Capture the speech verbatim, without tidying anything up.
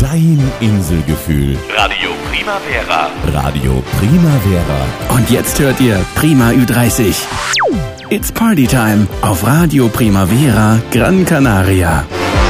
Dein Inselgefühl. Radio Primavera. Radio Primavera. Und jetzt hört ihr Prima Ü dreißig. It's Party Time auf Radio Primavera Gran Canaria.